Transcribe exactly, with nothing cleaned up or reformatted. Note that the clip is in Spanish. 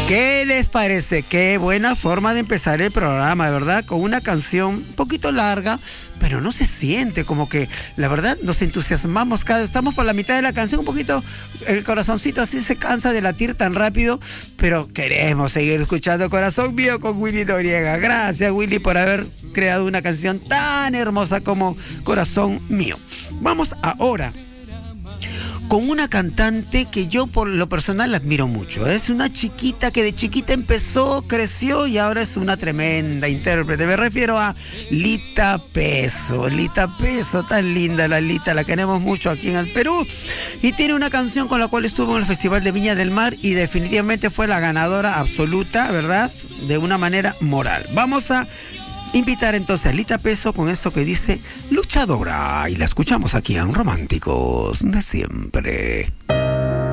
¿Qué les parece? Qué buena forma de empezar el programa, ¿verdad? Con una canción un poquito larga, pero no se siente como que, la verdad, nos entusiasmamos cada vez. Estamos por la mitad de la canción, un poquito, el corazoncito así se cansa de latir tan rápido, pero queremos seguir escuchando Corazón Mío con Willy Noriega. Gracias, Willy, por haber creado una canción tan hermosa como Corazón Mío. Vamos ahora con una cantante que yo por lo personal admiro mucho. Es una chiquita que de chiquita empezó, creció y ahora es una tremenda intérprete. Me refiero a Lita Peso. Lita Peso, tan linda la Lita, la queremos mucho aquí en el Perú. Y tiene una canción con la cual estuvo en el Festival de Viña del Mar y definitivamente fue la ganadora absoluta, ¿verdad? De una manera moral. Vamos a invitar entonces a Lita Peso con esto que dice Luchadora. Y la escuchamos aquí en Románticos de Siempre.